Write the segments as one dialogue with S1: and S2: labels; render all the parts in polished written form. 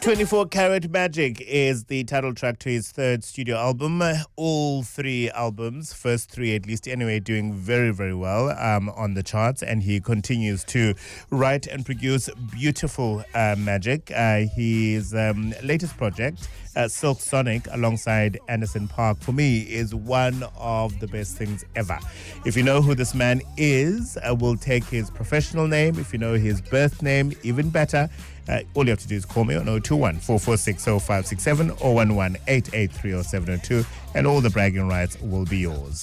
S1: 24 Karat Magic is the title track to his third studio album. All three albums, first three at least anyway, doing very, very well on the charts. And he continues to write and produce beautiful magic. His latest project, Silk Sonic, alongside Anderson .Paak, for me, is one of the best things ever. If you know who this man is, we'll take his professional name. If you know his birth name, even better. All you have to do is call me on 021-446-0567 or 11-883-0702, and all the bragging rights will be yours.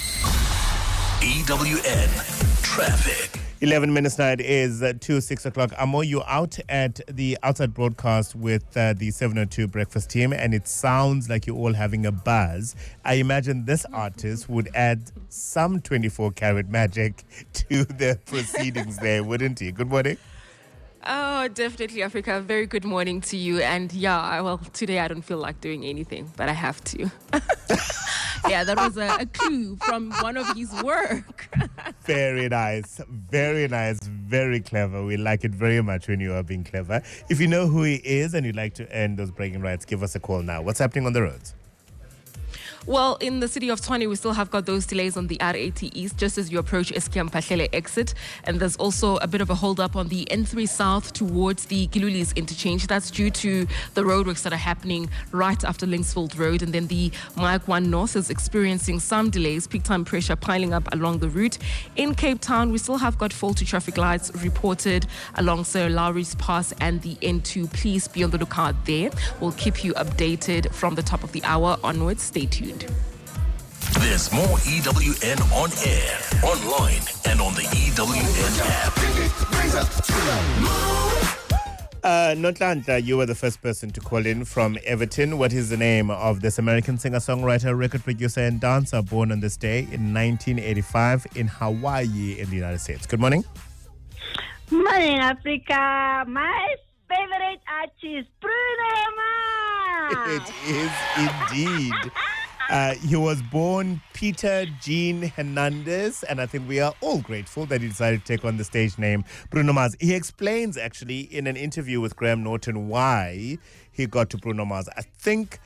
S2: EWN Traffic.
S1: 11 minutes now, it is 6 o'clock. Amo, you're out at the outside broadcast with the 702 breakfast team, and it sounds like you're all having a buzz. I imagine this artist would add some 24 karat magic to the proceedings there, wouldn't he? Good morning.
S3: Oh, definitely, Africa. Very good morning to you. And yeah, well, today I don't feel like doing anything, but I have to. Yeah, that was a clue from one of his work.
S1: Very nice. Very nice. Very clever. We like it very much when you are being clever. If you know who he is and you'd like to earn those bragging rights, give us a call now. What's happening on the roads?
S3: Well, in the city of Tshwane, we still have got those delays on the R80 East just as you approach Eskom Pahlele exit. And there's also a bit of a hold-up on the N3 South towards the Gilulis interchange. That's due to the roadworks that are happening right after Linksfield Road. And then the Mike 1 North is experiencing some delays, peak time pressure piling up along the route. In Cape Town, we still have got faulty traffic lights reported along Sir Lowry's Pass and the N2. Please be on the lookout there. We'll keep you updated from the top of the hour onwards. Stay tuned.
S2: There's more EWN on air, online, and on the EWN app.
S1: Notlanta, you were the first person to call in from Everton. What is the name of this American singer-songwriter, record producer, and dancer born on this day in 1985 in Hawaii in the United States? Good morning.
S4: Morning, Africa. My favorite artist, Bruno Mars.
S1: It is indeed. He was born Peter Jean Hernandez, and I think we are all grateful that he decided to take on the stage name Bruno Mars. He explains, actually, in an interview with Graham Norton, why he got to Bruno Mars. I think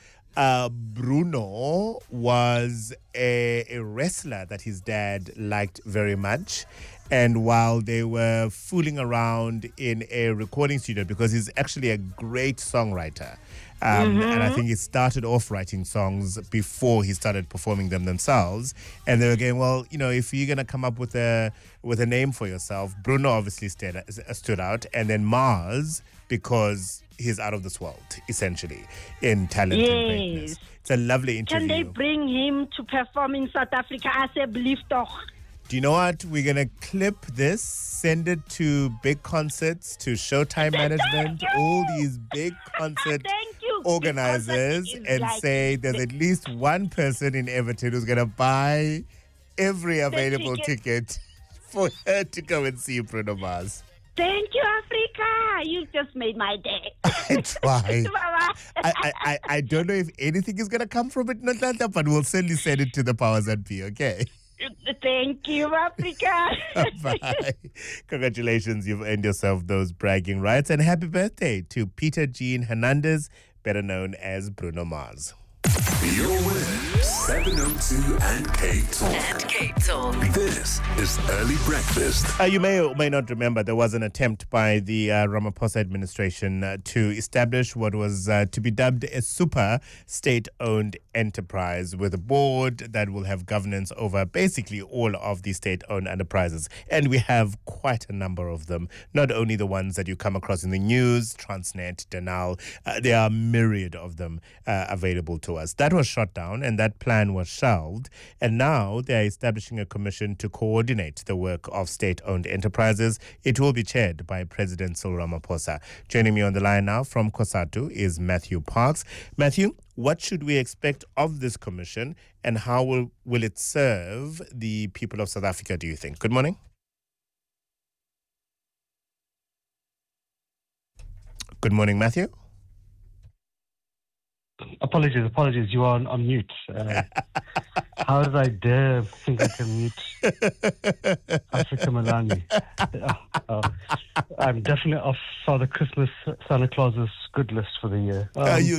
S1: Bruno was a wrestler that his dad liked very much. And while they were fooling around in a recording studio, because he's actually a great songwriter, and I think he started off writing songs before he started performing them themselves. And they were going, well, you know, if you're going to come up with a name for yourself, Bruno obviously stood out, and then Mars, because he's out of this world, essentially, in talent and greatness. It's a lovely interview.
S4: Can they bring him to perform in South Africa as a belief doch?
S1: Do you know what? We're going to clip this, send it to big concerts, to Showtime Management, all these big concert organizers, and say there's at least one person in Everton who's going to buy every available ticket for her to go and see Bruno Mars.
S4: Thank you, Africa. You just made my day.
S1: I tried. I don't know if anything is going to come from it, Notlanta, but we'll certainly send it to the powers that be, okay?
S4: Thank you, Africa.
S1: Bye. Congratulations, you've earned yourself those bragging rights, and happy birthday to Peter Jean Hernandez, better known as Bruno Mars.
S2: Your winner, 702 and Cape Talk. This is Early Breakfast.
S1: You may or may not remember there was an attempt by the Ramaphosa administration to establish what was to be dubbed a super state-owned enterprise with a board that will have governance over basically all of the state-owned enterprises. And we have quite a number of them, not only the ones that you come across in the news, Transnet, Denal, there are a myriad of them available to us. That was shot down and that plan was shelved, and now they're establishing a commission to coordinate the work of state-owned enterprises. It will be chaired by President Cyril Ramaphosa. Joining me on the line now from COSATU is Matthew Parks. Matthew, what should we expect of this commission, and how will it serve the people of South Africa, do you think? Good morning. Good morning, Matthew.
S5: Apologies. You are on mute. How did I dare think I can meet Africa Malani? I'm definitely off Father Christmas Santa Claus's good list for the year.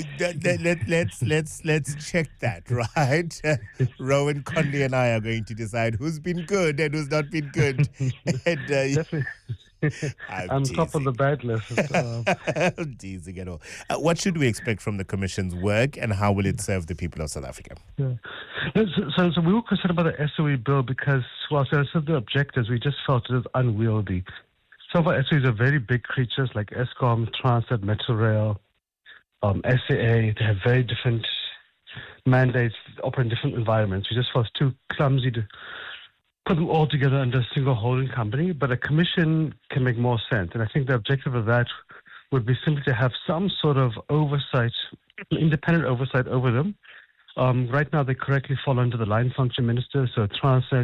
S1: Let's check that, right? Rowan Conley and I are going to decide who's been good and who's not been good. And,
S5: Definitely. I'm top of the bad list.
S1: Teasing at all. What should we expect from the Commission's work, and how will it serve the people of South Africa?
S5: Yeah. So we were concerned about the SOE bill because, well, so the objectives, we just felt it was unwieldy. Some of our SOEs are very big creatures like Eskom, Transnet, Metro Rail, SAA. They have very different mandates, operate in different environments. We just felt it's too clumsy to put them all together under a single holding company, but a commission can make more sense. And I think the objective of that would be simply to have some sort of oversight, independent oversight over them. Right now, they correctly fall under the line function minister, so Transnet,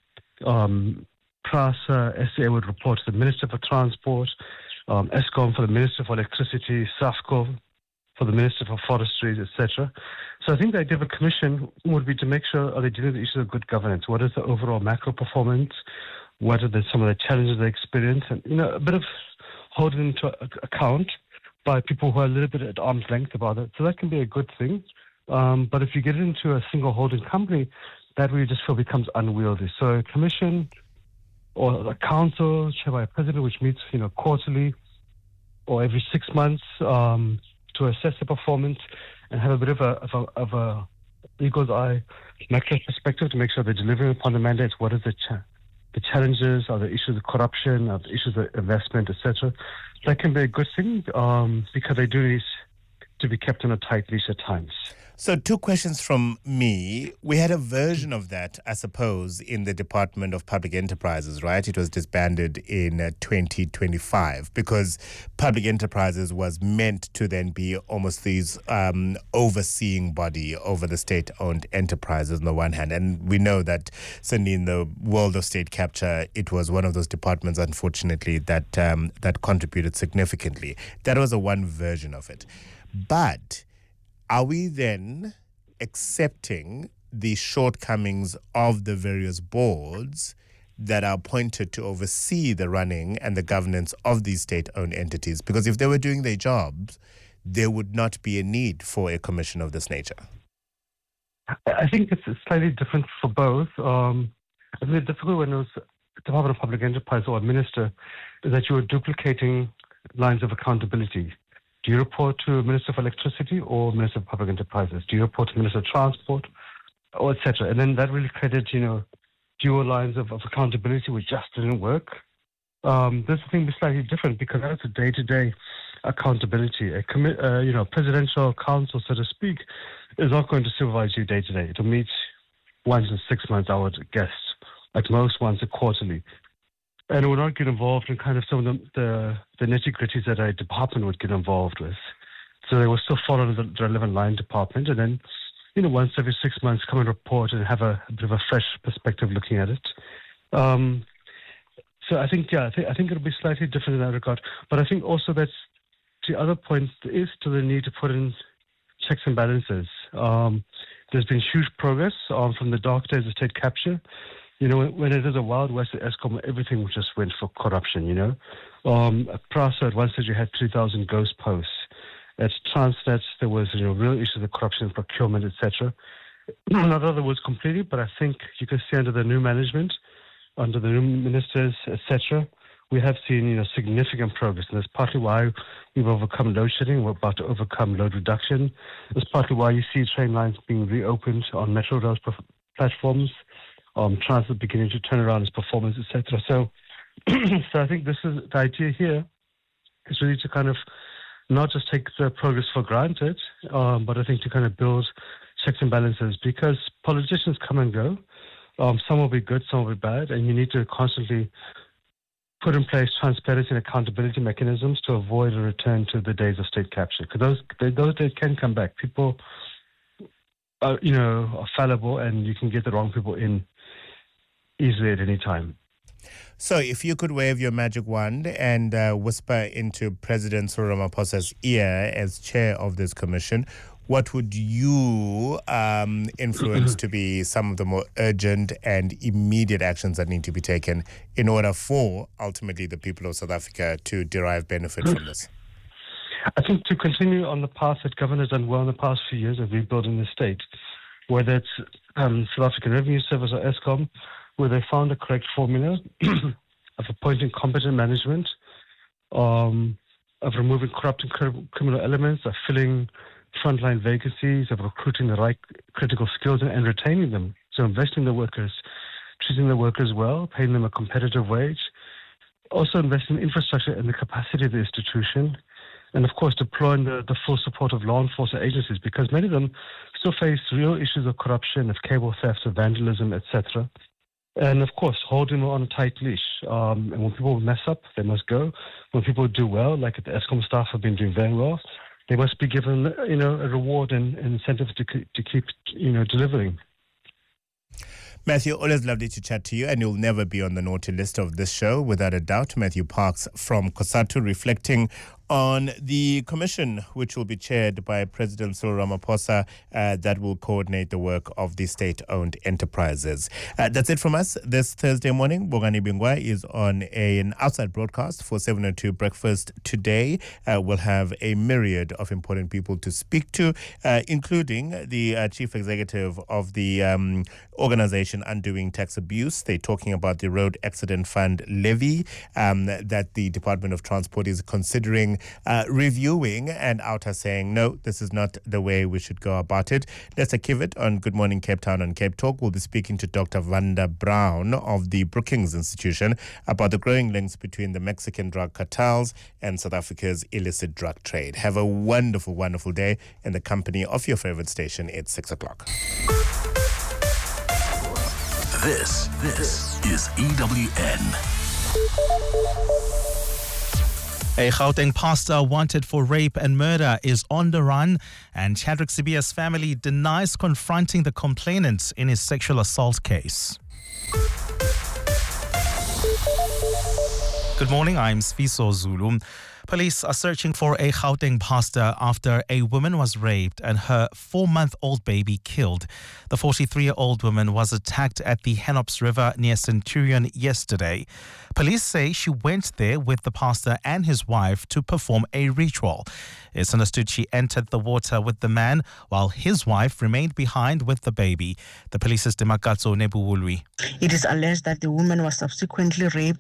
S5: PRASA, SAA would report to the Minister for Transport, Eskom for the Minister for Electricity, SAFCO for the Minister for Forestry, etc. So I think the idea of a commission would be to make sure, are they dealing with the issues of good governance? What is the overall macro performance? What are some of the challenges they experience? And, a bit of holding into account by people who are a little bit at arm's length about it. So that can be a good thing. But if you get into a single holding company, that really just feel becomes unwieldy. So a commission or a council chaired by a president, which meets, quarterly or every 6 months, to assess the performance and have a bit of a eagle's eye macro perspective to make sure they're delivering upon the mandates. What are the challenges? Are the issues of corruption? Are the issues of investment, etc.? That can be a good thing because they do need to be kept on a tight leash at times.
S1: So 2 questions from me. We had a version of that, I suppose, in the Department of Public Enterprises, right? It was disbanded in 2025 because Public Enterprises was meant to then be almost this overseeing body over the state-owned enterprises on the one hand. And we know that certainly in the world of state capture, it was one of those departments, unfortunately, that contributed significantly. That was one version of it. But are we then accepting the shortcomings of the various boards that are appointed to oversee the running and the governance of these state-owned entities? Because if they were doing their jobs, there would not be a need for a commission of this nature.
S5: I think it's slightly different for both. I think the difficult when it was Department of Public Enterprise or a minister is that you were duplicating lines of accountability. Do you report to Minister for Electricity or Minister of Public Enterprises? Do you report to Minister of Transport, or etc.? And then that really created, dual lines of accountability, which just didn't work. This thing is slightly different because that's a day-to-day accountability. A presidential council, so to speak, is not going to supervise you day-to-day. It'll meet once in 6 months, I would guess, at most once a quarterly. And it would not get involved in kind of some of the nitty-gritties that a department would get involved with. So they will still follow the relevant line department, and then, once every 6 months come and report and have a bit of a fresh perspective looking at it. So I think, I think it'll be slightly different in that regard. But I think also that's the other point is to the need to put in checks and balances. There's been huge progress from the dark days of state capture. When it is a Wild West at Eskom, everything just went for corruption, At PRASA, at one stage, you had 3,000 ghost posts. At Transnet, there was, real issues of corruption, procurement, etc. Not other words completely, but I think you can see under the new management, under the new ministers, etc., we have seen, significant progress. And that's partly why we've overcome load shedding. We're about to overcome load reduction. That's partly why you see train lines being reopened on Metro Rail's platforms. Transit beginning to turn around its performance, etc. So I think this is the idea here is really to kind of not just take the progress for granted, but I think to kind of build checks and balances because politicians come and go. Some will be good, some will be bad, and you need to constantly put in place transparency and accountability mechanisms to avoid a return to the days of state capture. Because those days can come back. People are fallible, and you can get the wrong people in easily at any time.
S1: So if you could wave your magic wand and whisper into President Cyril Ramaphosa's ear as chair of this commission, what would you influence to be some of the more urgent and immediate actions that need to be taken in order for ultimately the people of South Africa to derive benefit from this?
S5: I think to continue on the path that government has done well in the past few years of rebuilding the state, whether it's South African Revenue Service or Eskom, where they found the correct formula of appointing competent management, of removing corrupt and criminal elements, of filling frontline vacancies, of recruiting the right critical skills and retaining them. So investing in the workers, treating the workers well, paying them a competitive wage, also investing in infrastructure and the capacity of the institution, and of course deploying the full support of law enforcement agencies, because many of them still face real issues of corruption, of cable theft, of vandalism, etc. And of course, holding them on a tight leash. And when people mess up, they must go. When people do well, like the Eskom staff have been doing very well, they must be given, a reward and incentives to keep, delivering.
S1: Matthew, always lovely to chat to you, and you'll never be on the naughty list of this show, without a doubt. Matthew Parks from COSATU, reflecting on the commission, which will be chaired by President Cyril Ramaphosa, that will coordinate the work of the state-owned enterprises. That's it from us this Thursday morning. Bongani Bingwa is on an outside broadcast for 702 Breakfast today. We'll have a myriad of important people to speak to, including the chief executive of the organization Undoing Tax Abuse. They're talking about the Road Accident Fund levy that the Department of Transport is considering reviewing, and Outer saying, no, this is not the way we should go about it. Lester Kivet on Good Morning Cape Town on Cape Talk will be speaking to Dr. Vanda Brown of the Brookings Institution about the growing links between the Mexican drug cartels and South Africa's illicit drug trade. Have a wonderful, wonderful day in the company of your favorite station. It's 6 o'clock.
S2: This is EWN.
S6: A Gauteng pastor wanted for rape and murder is on the run, and Chadwick Sibiya's family denies confronting the complainant in his sexual assault case. Good morning, I'm Sfiso Zulu. Police are searching for a Gauteng pastor after a woman was raped and her 4-month-old baby killed. The 43-year-old woman was attacked at the Henops River near Centurion yesterday. Police say she went there with the pastor and his wife to perform a ritual. It's understood she entered the water with the man while his wife remained behind with the baby. The police's Demakatso Nebuwulwi.
S7: It is alleged that the woman was subsequently raped